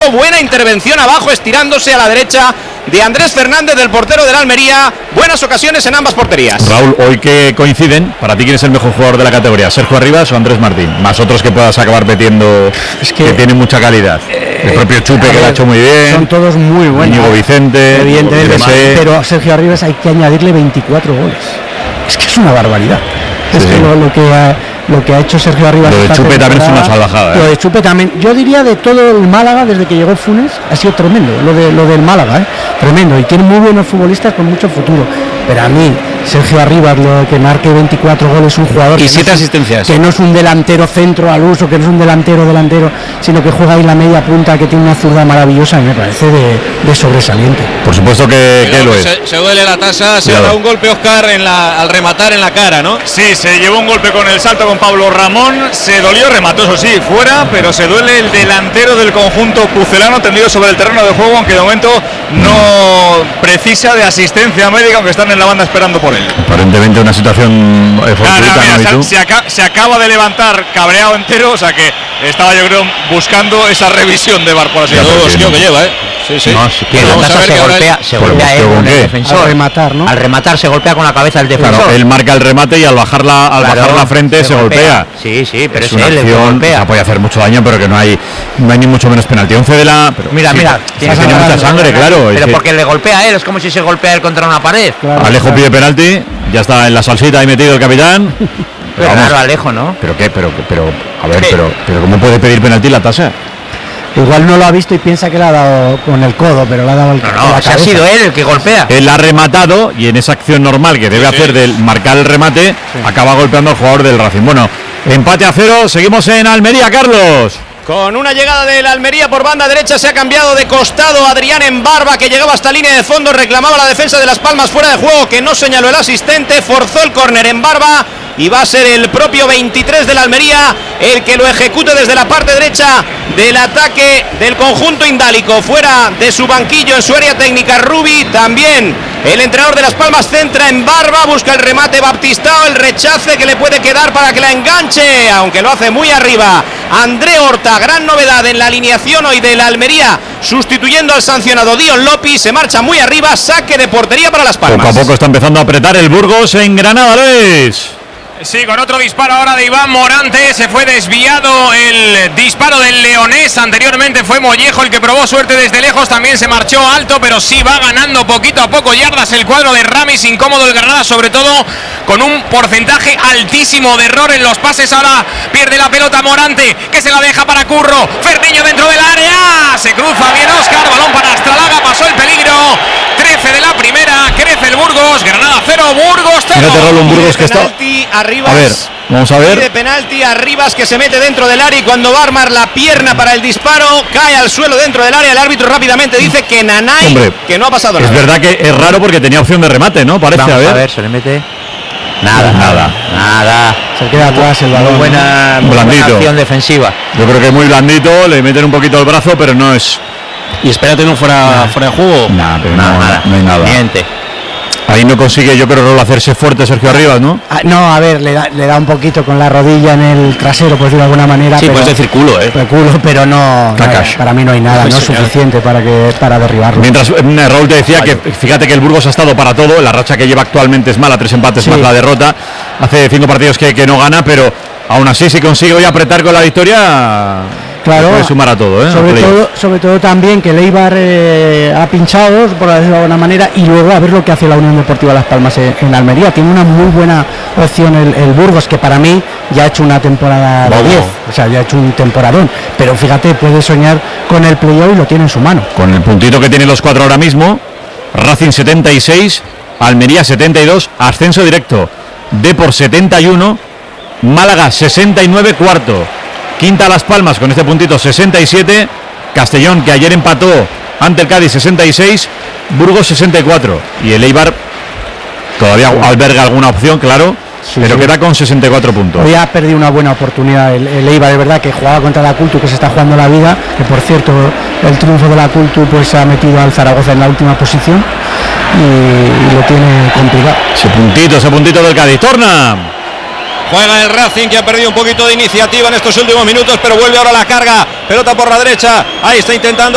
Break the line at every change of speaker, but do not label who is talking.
Alonso. Buena intervención abajo, estirándose a la derecha de Andrés Fernández, del portero del Almería. Buenas ocasiones en ambas porterías.
Raúl, hoy que coinciden, ¿para ti quién es el mejor jugador de la categoría? ¿Sergio Arribas o Andrés Martín? Más otros que puedas acabar metiendo, que tienen mucha calidad. El propio Chupe, que lo ha hecho muy bien.
Son todos muy buenos.
Íñigo Vicente.
Evidentemente, pero a Sergio Arribas hay que añadirle 24 goles. Es que es una barbaridad. Es que lo que ha hecho Sergio Arribas.
Lo de Chupe también es una salvajada.
Lo de Chupe también. Yo diría de todo el Málaga, desde que llegó Funes, ha sido tremendo. Lo del Málaga, tremendo. Y tiene muy buenos futbolistas con mucho futuro. Pero a mí, Sergio Arribas, lo que marque 24 goles, un jugador.
Y 7 asistencias.
Que no es un delantero centro al uso, que no es un delantero, sino que juega ahí la media punta, que tiene una zurda maravillosa, y me parece de sobresaliente.
Por supuesto que lo es.
Se duele la tasa, se da un golpe Óscar al rematar en la cara, ¿no?
Sí, se llevó un golpe con el salto con Pablo Ramón, se dolió, remató eso sí, fuera, pero se duele el delantero del conjunto pucelano tendido sobre el terreno de juego, aunque de momento no precisa de asistencia médica, aunque están en la banda esperando por él.
Aparentemente una situación fortuita, ¿no?
Se acaba de levantar cabreado entero, o sea que estaba, yo creo, buscando esa revisión de VAR, por así decirlo.
Que lleva,
Sí. No, la tasa se golpea con el defensor.
Al
rematar se golpea con la cabeza el defensor.
Claro, él marca el remate y al bajar la frente se golpea.
Sí, pero es
él
el que golpea.
Puede hacer mucho daño, pero que no hay ni mucho menos penalti. 11 de la... Pero,
mira,
tiene mucha sangre, claro.
Pero porque le golpea a él, es como si se golpea él contra una pared.
Claro, Alejo pide penalti, ya está en la salsita ahí metido el capitán.
Pero claro, Alejo, ¿no?
Pero ¿cómo puede pedir penalti la tasa?
Igual no lo ha visto y piensa que le ha dado con el codo, pero le ha dado el codo.
No, ha sido él el que golpea.
Él ha rematado y en esa acción normal que debe hacer de marcar el remate, acaba golpeando al jugador del Racing. Bueno, empate a 0, seguimos en Almería, Carlos.
Con una llegada del Almería por banda derecha, se ha cambiado de costado Adrián Embarba, que llegaba hasta línea de fondo, reclamaba la defensa de Las Palmas fuera de juego, que no señaló el asistente, forzó el córner Embarba, y va a ser el propio 23 del Almería el que lo ejecute desde la parte derecha del ataque del conjunto indálico. Fuera de su banquillo, en su área técnica, Rubi. También el entrenador de Las Palmas centra en Barba, busca el remate Baptistao, el rechace que le puede quedar para que la enganche, aunque lo hace muy arriba André Horta. Gran novedad en la alineación hoy del Almería, sustituyendo al sancionado Dion López. Se marcha muy arriba, saque de portería para Las Palmas.
Poco a poco está empezando a apretar el Burgos en Granada, Luis.
Sí, con otro disparo ahora de Iván Morante. Se fue desviado el disparo del leonés. Anteriormente fue Mollejo el que probó suerte desde lejos. También se marchó alto, pero sí va ganando poquito a poco yardas el cuadro de Ramis. Incómodo el Granada, sobre todo con un porcentaje altísimo de error en los pases. Ahora pierde la pelota Morante, que se la deja para Curro. Ferniño dentro del área. Se cruza bien Óscar. Balón para Astralaga. Pasó el peligro. 13 de la primera. Crece el Burgos. Granada 0, Burgos 0.
Fíjate, Raúl, un Burgos que está...
Arribas.
A ver, vamos a ver.
De penalti Arribas, que se mete dentro del área, y cuando va a armar la pierna para el disparo cae al suelo dentro del área. El árbitro rápidamente dice que Nanay,
hombre,
que no ha pasado nada.
Es verdad que es raro porque tenía opción de remate, ¿no? Parece.
Vamos a ver, se le mete nada.
Se queda atrás el balón.
Buena acción defensiva.
Yo creo que muy blandito, le meten un poquito el brazo, pero no es.
Y espérate, no fuera de juego.
No hay nada.
Miente.
Ahí no consigue, yo creo, hacerse fuerte Sergio Arribas, ¿no?
No, a ver, le da un poquito con la rodilla en el trasero, por decirlo de alguna manera.
Sí,
pero,
puedes decir culo,
pero no, para mí no hay nada, no es suficiente para derribarlo.
Mientras Raúl te decía que fíjate que el Burgos ha estado para todo, la racha que lleva actualmente es mala, 3 empates más la derrota, hace 5 partidos que no gana, pero aún así si consigue hoy apretar con la victoria...
Claro,
puede sumar a todo,
sobre todo también que el Eibar ha pinchado, por decirlo de alguna manera, y luego a ver lo que hace la Unión Deportiva Las Palmas en Almería. Tiene una muy buena opción el Burgos, que para mí ya ha hecho una temporada de 10, o sea, ya ha hecho un temporadón, pero fíjate, puede soñar con el playoff y lo tiene en su mano.
Con el puntito que tienen los 4 ahora mismo, Racing 76, Almería 72, ascenso directo, Depor 71, Málaga 69, cuarto. Quinta Las Palmas con este puntito 67, Castellón, que ayer empató ante el Cádiz, 66, Burgos 64, y el Eibar todavía alberga alguna opción, claro, pero queda con 64 puntos.
Hoy ha perdido una buena oportunidad el Eibar, es verdad que jugaba contra la Cultu, que se está jugando la vida, que por cierto el triunfo de la Cultu pues ha metido al Zaragoza en la última posición y lo tiene complicado.
Ese puntito del Cádiz. Torna.
Juega el Racing, que ha perdido un poquito de iniciativa en estos últimos minutos, pero vuelve ahora la carga. Pelota por la derecha. Ahí está intentando